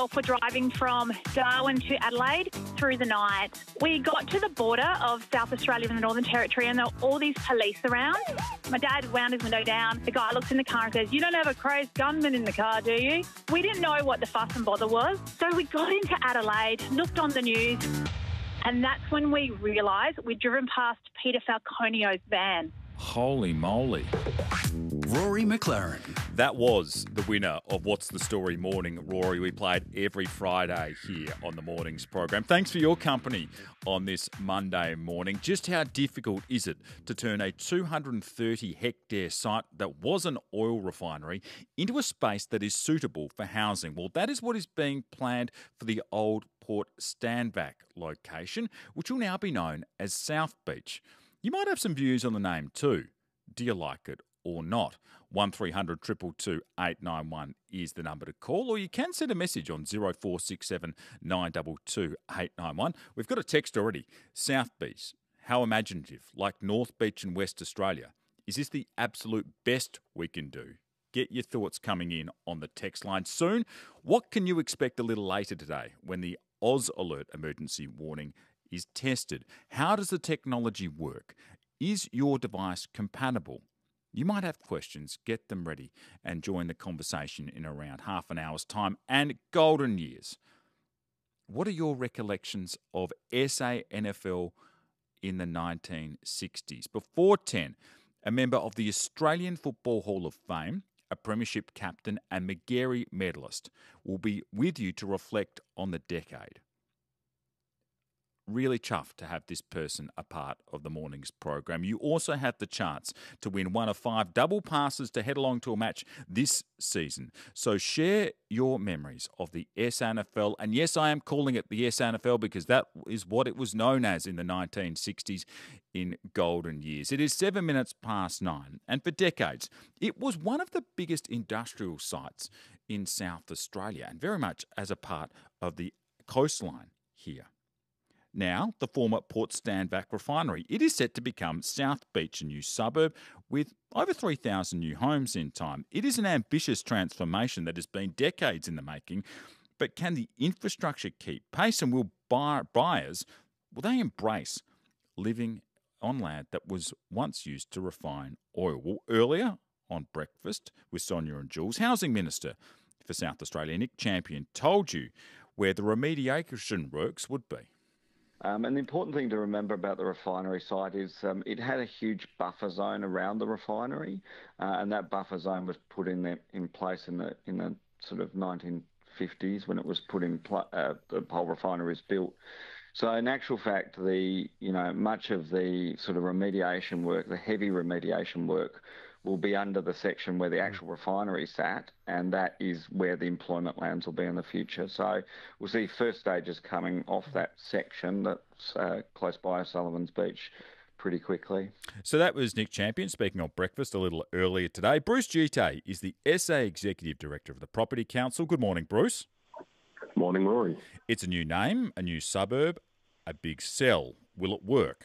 for driving from Darwin to Adelaide through the night. We got to the border of South Australia and the Northern Territory, and there were all these police around. My dad wound his window down. The guy looks in the car and says, "You don't have a crazed gunman in the car, do you?" We didn't know what the fuss and bother was. So we got into Adelaide, looked on the news, and that's when we realised we'd driven past Peter Falconio's van. Holy moly. Rory McLaren. That was the winner of What's the Story Morning. Rory, we played every Friday here on the Mornings program. Thanks for your company on this Monday morning. Just how difficult is it to turn a 230-hectare site that was an oil refinery into a space that is suitable for housing? Well, that is what is being planned for the old Port Standvac location, which will now be known as South Beach. You might have some views on the name too. Do you like it or not? 1300 222 891 is the number to call, or you can send a message on 0467 922 891. We've got a text already. South Beach, how imaginative, like North Beach in West Australia. Is this the absolute best we can do? Get your thoughts coming in on the text line soon. What can you expect a little later today when the Oz Alert emergency warning is tested? How does the technology work? Is your device compatible? You might have questions. Get them ready and join the conversation in around half an hour's time. And golden years. What are your recollections of SANFL in the 1960s? Before 10, a member of the Australian Football Hall of Fame, a premiership captain and Magarey medalist, will be with you to reflect on the decade. Really chuffed to have this person a part of the morning's program. You also have the chance to win one of 5 double passes to head along to a match this season. So share your memories of the SANFL. And yes, I am calling it the SANFL because that is what it was known as in the 1960s in golden years. It is 7 minutes past 9. And for decades, it was one of the biggest industrial sites in South Australia and very much as a part of the coastline here. Now, the former Port Standvac refinery. It is set to become South Beach, a new suburb with over 3,000 new homes in time. It is an ambitious transformation that has been decades in the making, but can the infrastructure keep pace, and will buyers, will they embrace living on land that was once used to refine oil? Well, earlier on Breakfast with Sonia and Jules, Housing Minister for South Australia, Nick Champion, told you where the remediation works would be. And the important thing to remember about the refinery site is it had a huge buffer zone around the refinery, and that buffer zone was put in place in the sort of 1950s when it was put in. The whole refinery was built. So in actual fact, much of the sort of remediation work, the heavy remediation work, will be under the section where the actual refinery sat, and that is where the employment lands will be in the future. So we'll see first stages coming off that section that's close by O'Sullivan's Beach pretty quickly. So that was Nick Champion speaking on Breakfast a little earlier today. Bruce Gite is the SA Executive Director of the Property Council. Good morning, Bruce. Morning, Rory. It's a new name, a new suburb, a big sell. Will it work?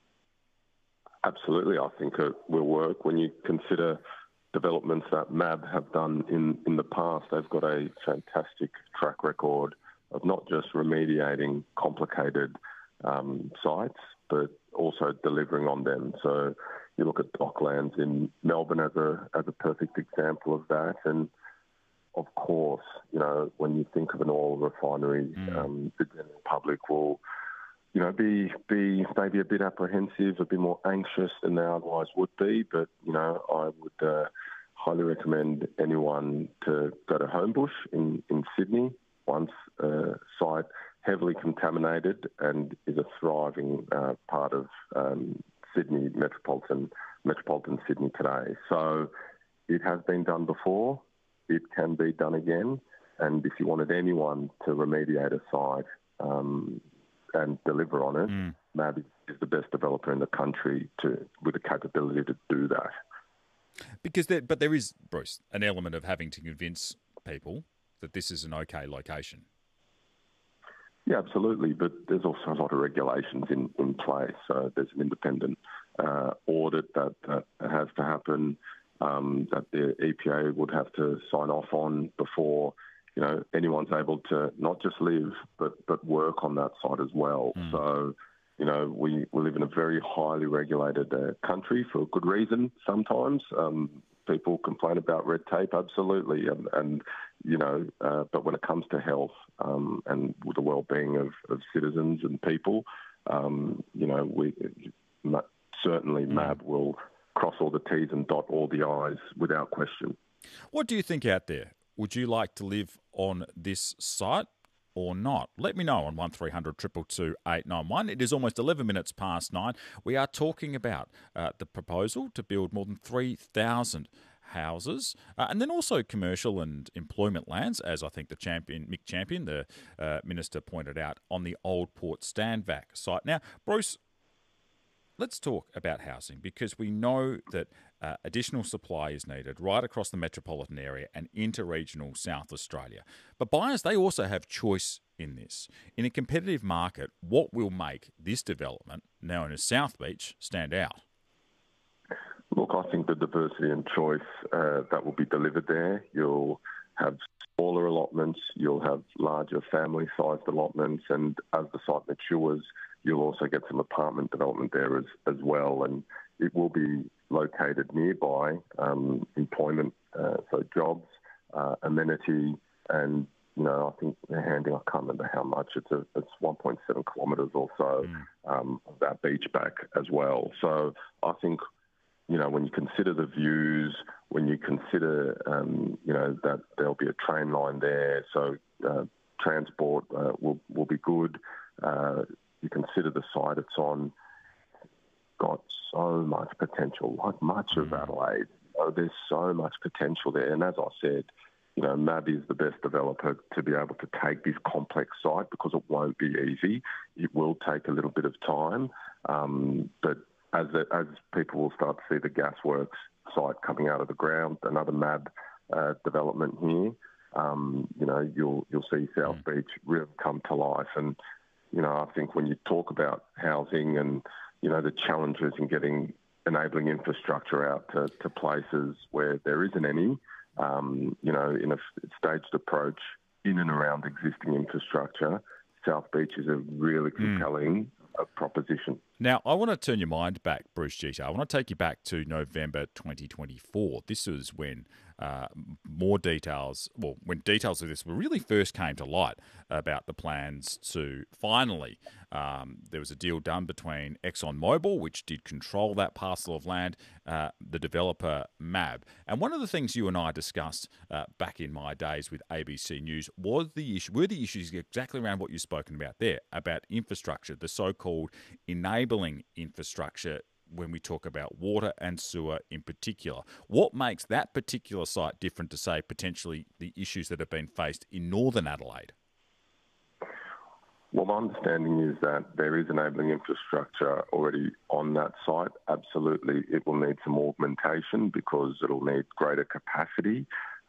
Absolutely, I think it will work. When you consider developments that MAB have done in the past, they've got a fantastic track record of not just remediating complicated sites, but also delivering on them. So you look at Docklands in Melbourne as a perfect example of that. And of course, when you think of an oil refinery, the general public will be maybe a bit apprehensive, a bit more anxious than they otherwise would be. But, I would highly recommend anyone to go to Homebush in Sydney, once a site heavily contaminated and is a thriving part of Sydney, metropolitan Sydney today. So it has been done before. It can be done again. And if you wanted anyone to remediate a site, and deliver on it, MAB is the best developer in the country with the capability to do that. But there is, Bruce, an element of having to convince people that this is an okay location. Yeah, absolutely. But there's also a lot of regulations in place. So there's an independent audit that has to happen, that the EPA would have to sign off on before anyone's able to not just live but work on that site as well. So, we live in a very highly regulated country for a good reason sometimes. People complain about red tape, absolutely, but when it comes to health and the well-being of citizens and people, certainly MAB will cross all the T's and dot all the I's without question. What do you think out there? Would you like to live on this site or not? Let me know on 1300 222 891. It is almost 11 minutes past 9. We are talking about the proposal to build more than 3,000 houses and then also commercial and employment lands, as I think Mick Champion, the Minister, pointed out on the Old Port Standvac site. Now, Bruce, let's talk about housing, because we know that additional supply is needed right across the metropolitan area and into regional South Australia. But buyers, they also have choice in this. In a competitive market, what will make this development, known as South Beach, stand out? Look, I think the diversity and choice that will be delivered there, you'll have smaller allotments, you'll have larger family-sized allotments, and as the site matures, you'll also get some apartment development there as well. And it will be located nearby employment, so jobs, amenity, and I think they're handing, I can't remember how much, it's 1.7 kilometres or so of that beach back as well. So I think, when you consider the views, when you consider, that there'll be a train line there, so transport will be good. You consider the site it's on, got so much potential, like much of Adelaide. There's so much potential there. And as I said, MAB is the best developer to be able to take this complex site, because it won't be easy. It will take a little bit of time. But as people will start to see the gasworks site coming out of the ground, another MAB development here, you'll see South Beach really come to life. And I think when you talk about housing and, the challenges in getting enabling infrastructure out to places where there isn't any, in a staged approach in and around existing infrastructure, South Beach is a really compelling proposition. Now, I want to turn your mind back, Bruce Gita. I want to take you back to November 2024. This was when when details of this really first came to light about the plans to finally, there was a deal done between ExxonMobil, which did control that parcel of land, the developer MAB. And one of the things you and I discussed back in my days with ABC News were the issues exactly around what you've spoken about there, about infrastructure, the so-called enabling infrastructure, when we talk about water and sewer in particular. What makes that particular site different to, say, potentially the issues that have been faced in northern Adelaide? Well, my understanding is that there is enabling infrastructure already on that site. Absolutely, it will need some augmentation because it'll need greater capacity.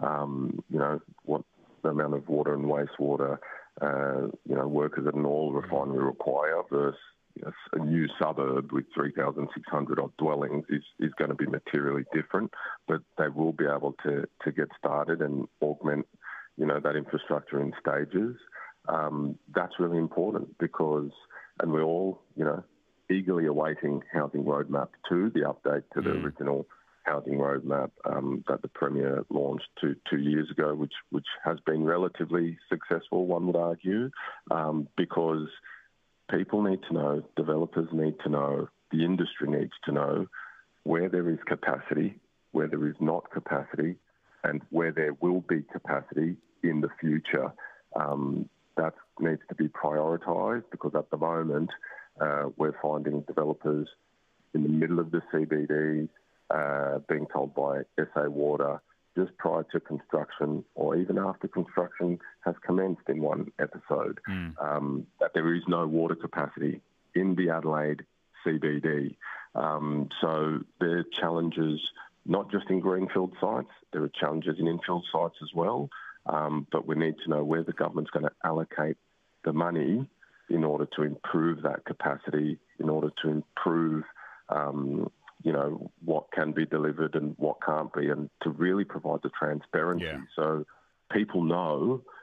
What the amount of water and wastewater, workers at an oil refinery require versus a new suburb with 3,600 odd dwellings is going to be materially different, but they will be able to get started and augment, that infrastructure in stages. That's really important because, and we're all, eagerly awaiting Housing Roadmap 2, the update to the original Housing Roadmap that the Premier launched two years ago, which has been relatively successful, one would argue, because people need to know, developers need to know, the industry needs to know where there is capacity, where there is not capacity, and where there will be capacity in the future. That needs to be prioritised because at the moment we're finding developers in the middle of the CBD being told by SA Water just prior to construction or even after construction has commenced in one episode, that there is no water capacity in the Adelaide CBD. So there are challenges not just in greenfield sites, there are challenges in infill sites as well, but we need to know where the government's going to allocate the money in order to improve that capacity, in order to improve what can be delivered and what can't be, and to really provide the transparency so people know